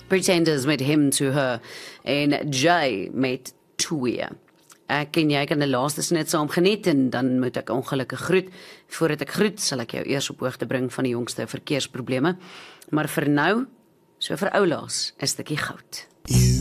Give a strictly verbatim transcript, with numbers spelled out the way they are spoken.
Pretenders met Him to Her en Jay met twee. Ek en jy kan die laaste net saam geniet en dan moet ek ongelukkig groet. Voordat ek groet, sal ek jou eers op hoogte bring van die jongste verkeersprobleme. Maar vir nou, so vir oulaas, 'n stukkie goud. You